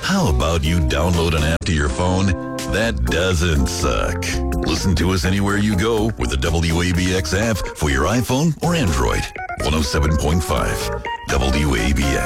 How about you download an app to your phone that doesn't suck? Listen to us anywhere you go with the WABX app for your iPhone or Android. 107.5 WABX.